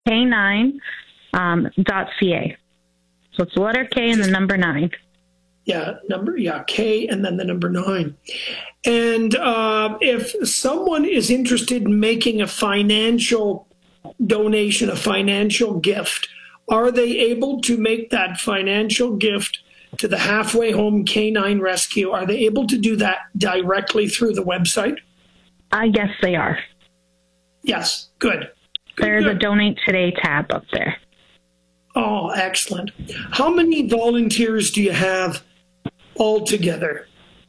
K9 .ca. So it's the letter K and the number 9. K and then the number 9. And if someone is interested in making a financial donation, a financial gift, are they able to make that financial gift to the Halfway Home Canine Rescue? Are they able to do that directly through the website? Yes, they are. Yes, good. There's a Donate Today tab up there. Oh, excellent. How many volunteers do you have altogether?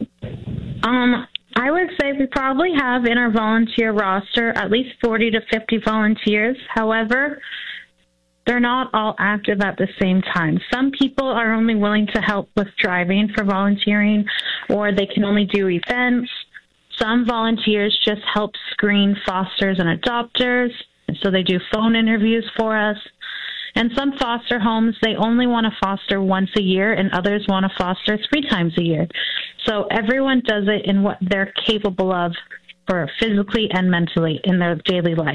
I would say we probably have in our volunteer roster at least 40 to 50 volunteers. However, they're not all active at the same time. Some people are only willing to help with driving for volunteering, or they can only do events. Some volunteers just help screen fosters and adopters, so they do phone interviews for us. And some foster homes, they only want to foster once a year, and others want to foster 3 times a year. So everyone does it in what they're capable of for physically and mentally in their daily life.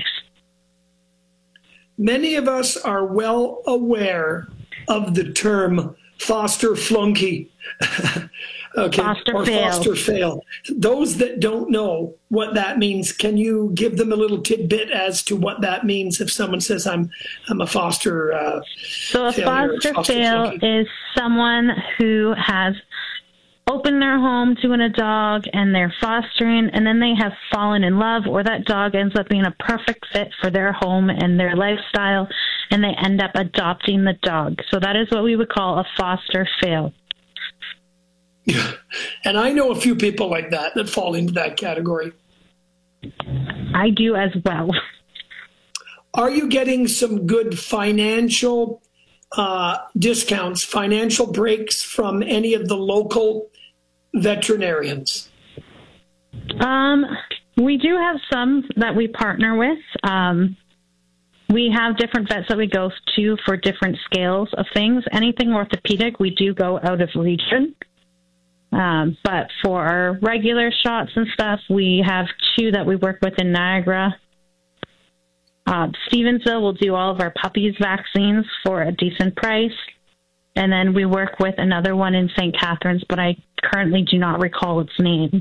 Many of us are well aware of the term foster flunky. Okay, foster fail. Those that don't know what that means, can you give them a little tidbit as to what that means if someone says, I'm a foster So a foster fail is someone who has opened their home to a dog and they're fostering, and then they have fallen in love, or that dog ends up being a perfect fit for their home and their lifestyle, and they end up adopting the dog. So that is what we would call a foster fail. Yeah. And I know a few people like that fall into that category. I do as well. Are you getting some good financial discounts, financial breaks from any of the local veterinarians? We do have some that we partner with. We have different vets that we go to for different scales of things. Anything orthopedic, we do go out of region. But for our regular shots and stuff, we have 2 that we work with in Niagara. Stevensville will do all of our puppies vaccines for a decent price. And then we work with another one in St. Catharines, but I currently do not recall its name.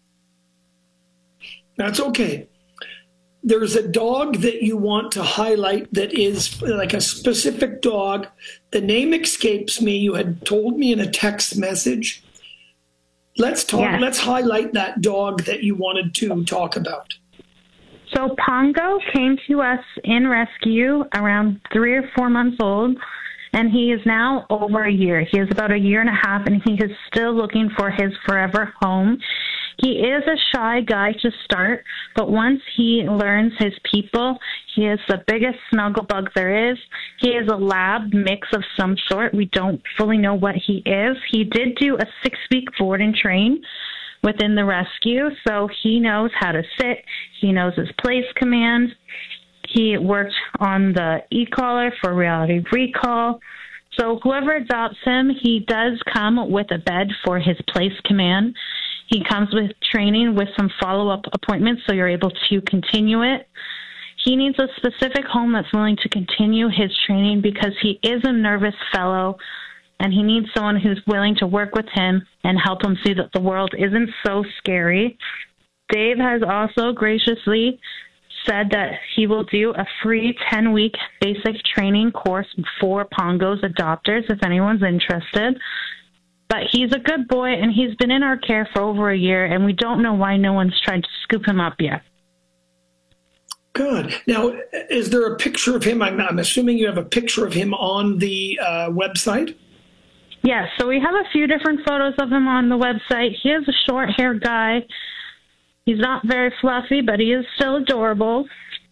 That's okay. There's a dog that you want to highlight that is like a specific dog. The name escapes me. You had told me in a text message. Let's talk. Yes. Let's highlight that dog that you wanted to talk about. So Pongo came to us in rescue around 3 or 4 months old, and he is now over a year. He is about a year and a half, and he is still looking for his forever home. He is a shy guy to start, but once he learns his people, he is the biggest snuggle bug there is. He is a lab mix of some sort. We don't fully know what he is. He did do a 6-week board and train within the rescue, so he knows how to sit. He knows his place command. He worked on the e-collar for Reality Recall. So whoever adopts him, he does come with a bed for his place command. He comes with training with some follow-up appointments, so you're able to continue it. He needs a specific home that's willing to continue his training because he is a nervous fellow, and he needs someone who's willing to work with him and help him see that the world isn't so scary. Dave has also graciously said that he will do a free 10-week basic training course for Pongo's adopters if anyone's interested. But he's a good boy, and he's been in our care for over a year, and we don't know why no one's tried to scoop him up yet. Good. Now, is there a picture of him? I'm assuming you have a picture of him on the website? Yes, so we have a few different photos of him on the website. He is a short-haired guy. He's not very fluffy, but he is still adorable.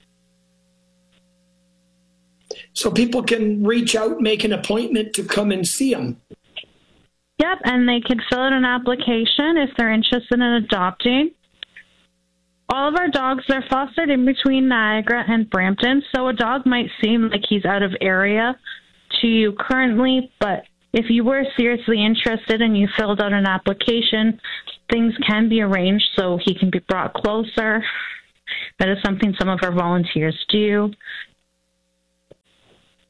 So people can reach out, make an appointment to come and see him. Yep, and they can fill out an application if they're interested in adopting. All of our dogs are fostered in between Niagara and Brampton, so a dog might seem like he's out of area to you currently, but if you were seriously interested and you filled out an application, things can be arranged so he can be brought closer. That is something some of our volunteers do.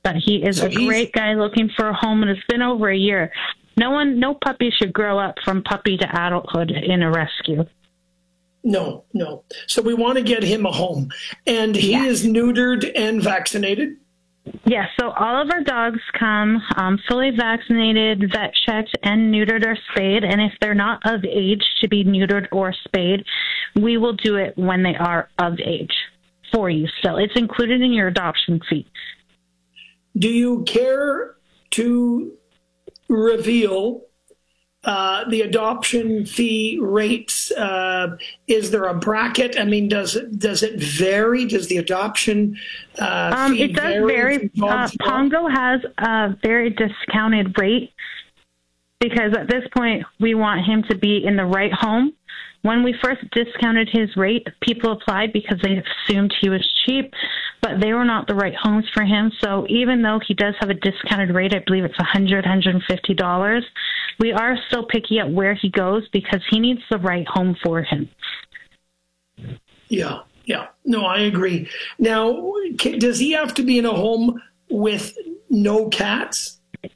But he is a great guy looking for a home, and it's been over a year. No puppy should grow up from puppy to adulthood in a rescue. No. So we want to get him a home. And he is neutered and vaccinated? Yes, so all of our dogs come fully vaccinated, vet checked, and neutered or spayed. And if they're not of age to be neutered or spayed, we will do it when they are of age for you still. It's included in your adoption fee. Do you care to reveal the adoption fee rates? Is there a bracket? I mean, does it vary? Does the adoption fee it does vary. Pongo has a very discounted rate because at this point we want him to be in the right home. When we first discounted his rate, people applied because they assumed he was cheap, but they were not the right homes for him. So even though he does have a discounted rate, I believe it's $150, we are still picky at where he goes because he needs the right home for him. Yeah. No, I agree. Now, does he have to be in a home with no cats?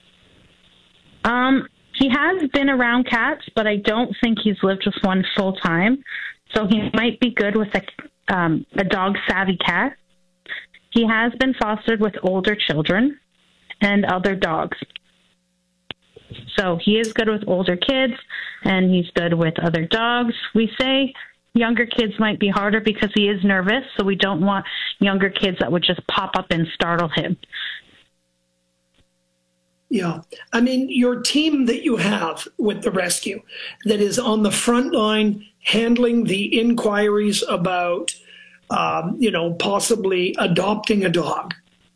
He has been around cats, but I don't think he's lived with one full time. So he might be good with a dog-savvy cat. He has been fostered with older children and other dogs. So he is good with older kids, and he's good with other dogs. We say younger kids might be harder because he is nervous, so we don't want younger kids that would just pop up and startle him. Yeah. I mean, your team that you have with the rescue that is on the front line handling the inquiries about, possibly adopting a dog.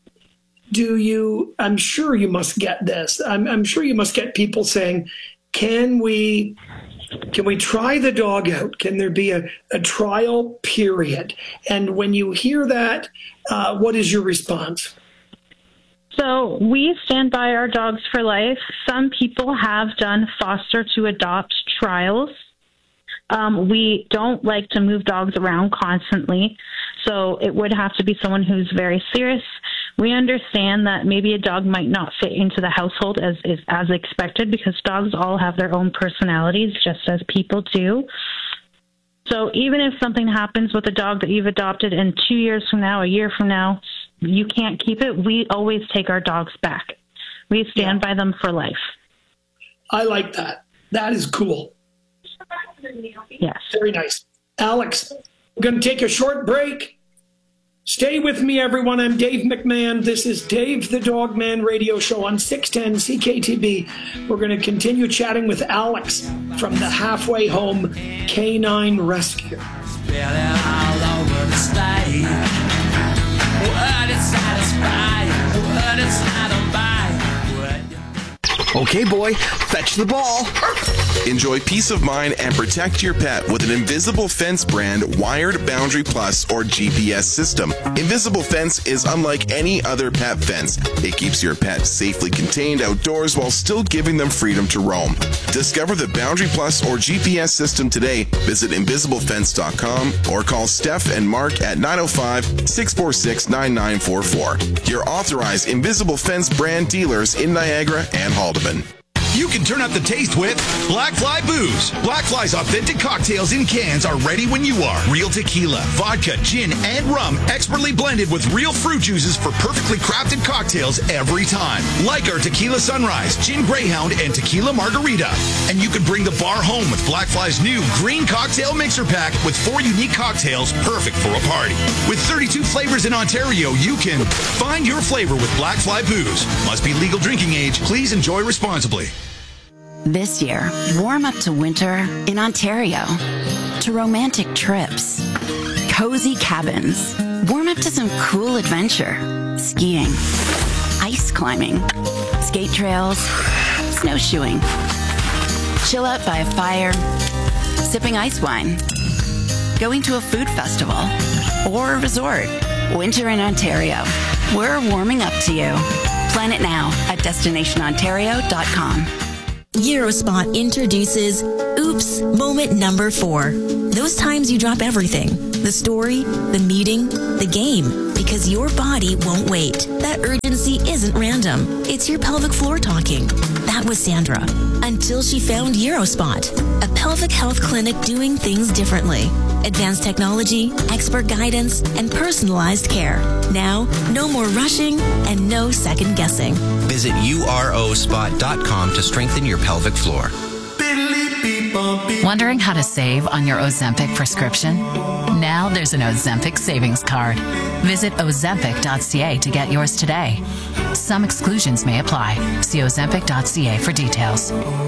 I'm sure you must get this. I'm sure you must get people saying, can we try the dog out? Can there be a trial period? And when you hear that, what is your response? So we stand by our dogs for life. Some people have done foster to adopt trials. We don't like to move dogs around constantly, so it would have to be someone who's very serious. We understand that maybe a dog might not fit into the household as expected because dogs all have their own personalities, just as people do. So even if something happens with a dog that you've adopted and 2 years from now, a year from now, you can't keep it, we always take our dogs back. We stand by them for life. I like that. That is cool. Yes. Very nice. Alex, we're going to take a short break. Stay with me, everyone. I'm Dave McMahon. This is Dave the Dog Man radio show on 610 CKTB. We're going to continue chatting with Alex from the Halfway Home Canine Rescue. Okay, boy, fetch the ball. Enjoy peace of mind and protect your pet with an Invisible Fence brand wired Boundary Plus or GPS system. Invisible Fence is unlike any other pet fence. It keeps your pet safely contained outdoors while still giving them freedom to roam. Discover the Boundary Plus or GPS system today. Visit invisiblefence.com or call Steph and Mark at 905-646-9944. Your authorized Invisible Fence brand dealers in Niagara and Haldeman. You can turn up the taste with Black Fly Booze. Black Fly's authentic cocktails in cans are ready when you are. Real tequila, vodka, gin, and rum expertly blended with real fruit juices for perfectly crafted cocktails every time. Like our Tequila Sunrise, Gin Greyhound, and Tequila Margarita. And you can bring the bar home with Black Fly's new green cocktail mixer pack with 4 unique cocktails perfect for a party. With 32 flavors in Ontario, you can find your flavor with Black Fly Booze. Must be legal drinking age. Please enjoy responsibly. This year, warm up to winter in Ontario, to romantic trips, cozy cabins, warm up to some cool adventure, skiing, ice climbing, skate trails, snowshoeing, chill out by a fire, sipping ice wine, going to a food festival, or a resort. Winter in Ontario. We're warming up to you. Plan it now at destinationontario.com. Eurospot introduces Oops Moment Number 4. Those times you drop everything. The story, the meeting, the game. Because because your body won't wait. That urgency isn't random. It's your pelvic floor talking. That was Sandra, until she found Eurospot, a pelvic health clinic doing things differently. Advanced technology, expert guidance, and personalized care. Now, no more rushing and no second guessing. Visit urospot.com to strengthen your pelvic floor. Wondering how to save on your Ozempic prescription? Now there's an Ozempic savings card. Visit ozempic.ca to get yours today. Some exclusions may apply. See ozempic.ca for details.